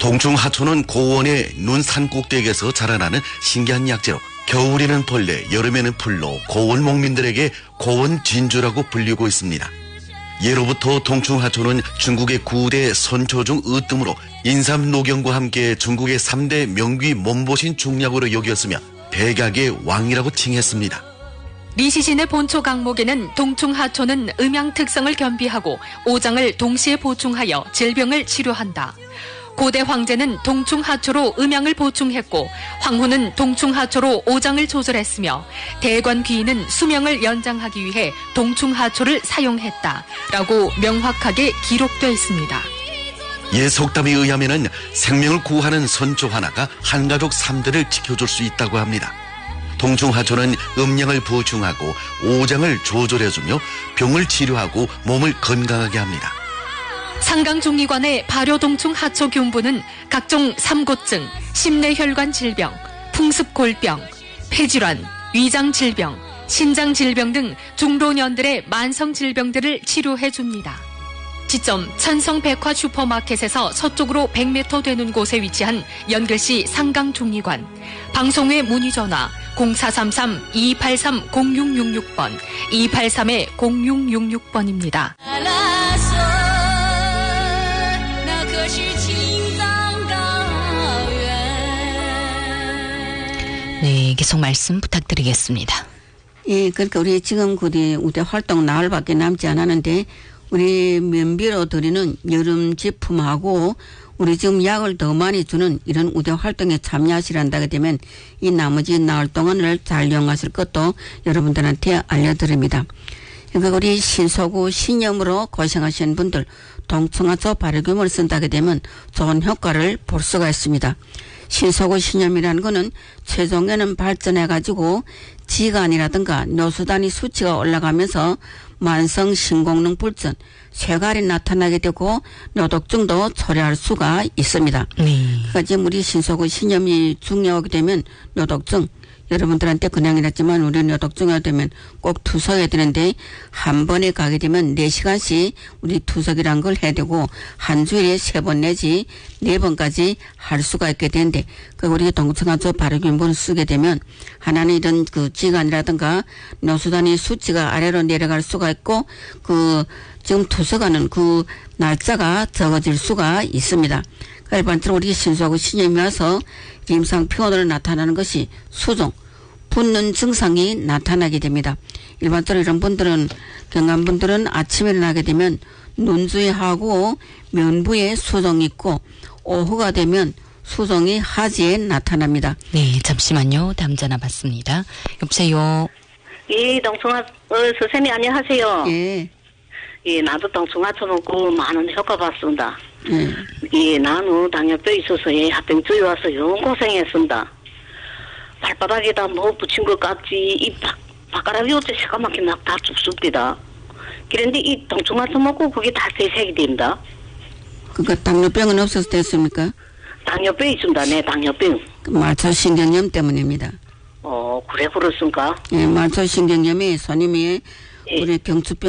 동충하초는 고원의 눈 산꼭대기에서 자라나는 신기한 약재로 겨울에는 벌레, 여름에는 풀로 고원 농민들에게 고원 진주라고 불리고 있습니다. 예로부터 동충하초는 중국의 9대 선초 중 으뜸으로 인삼노경과 함께 중국의 3대 명귀 몸보신 중약으로 여겼으며 백약의 왕이라고 칭했습니다. 리시신의 본초 강목에는 동충하초는 음양 특성을 겸비하고 오장을 동시에 보충하여 질병을 치료한다. 고대 황제는 동충하초로 음양을 보충했고 황후는 동충하초로 오장을 조절했으며 대관 귀인은 수명을 연장하기 위해 동충하초를 사용했다라고 명확하게 기록되어 있습니다. 옛 속담에 의하면은 생명을 구하는 선조 하나가 한가족 3대를 지켜줄 수 있다고 합니다. 동충하초는 음양을 보충하고 오장을 조절해주며 병을 치료하고 몸을 건강하게 합니다. 상강중의관의 발효동충하초균부는 각종 삼고증, 심내혈관 질병, 풍습골병, 폐질환, 위장질병, 신장질병 등 중老년들의 만성질병들을 치료해줍니다. 지점 천성백화 슈퍼마켓에서 서쪽으로 100m 되는 곳에 위치한 연결시 상강중의관, 방송외 문의전화 0433-283-0666번, 283-0666번입니다. 네, 계속 말씀 부탁드리겠습니다. 예, 그러니까 우리 지금 우리 우대 활동 나흘밖에 남지 않았는데 우리 면비로 드리는 여름 제품하고 우리 지금 약을 더 많이 주는 이런 우대 활동에 참여하시란다게 되면 이 나머지 나흘 동안을 잘 이용하실 것도 여러분들한테 알려드립니다. 그러니까 우리 신소구 신염으로 고생하시는 분들 동충하초 발효균을 쓴다게 되면 좋은 효과를 볼 수가 있습니다. 신소구 신염이라는 거는 최종에는 발전해가지고 지간이라든가 뇨수단위 수치가 올라가면서 만성 신공능 불전, 쇠갈이 나타나게 되고 뇨독증도 초래할 수가 있습니다. 그러니까 지금 우리 신소구 신염이 중요하게 되면 뇨독증, 여러분들한테 그냥 이랬지만 우리 뇨독증이 되면 꼭 투석해야 되는데 한 번에 가게 되면 4시간씩 우리 투석이란 걸 해야 되고 한 주일에 3번 내지 4번까지 할 수가 있게 되는데 그 우리 동충하초 발효균분을 쓰게 되면 하나는 이런 그 지간이라든가 뇨수단위 수치가 아래로 내려갈 수가 있고 그 지금 투석하는 그 날짜가 적어질 수가 있습니다. 일반적으로 우리 신소하고 신염이 와서 임상 피곤으로 나타나는 것이 수종, 붓는 증상이 나타나게 됩니다. 일반적으로 이런 분들은 경감분들은 아침에 일어나게 되면 눈주위하고 면부에 수종이 있고 오후가 되면 수종이 하지에 나타납니다. 네, 잠시만요. 다음 전화 받습니다. 여보세요. 예, 동충하 선생님 안녕하세요. 예. 예, 나도 동충하초 먹고 많은 효과 봤습니다. 예. 예, 나는 당뇨병 있어서 예, 합병증이 와서 영 고생했습니다. 발바닥에다 뭐 붙인 것 같지, 이 바깥락이 어째 새까맣게 막 다 죽습니다. 그런데 이 동충하초 먹고 그게 다 세색이 됩니다. 그니까 당뇨병은 없어서 됐습니까? 당뇨병 있습니다. 네, 당뇨병. 말초신경염 때문입니다. 그래 그렇습니까? 예, 말초신경염이 손님이 예. 우리 경추병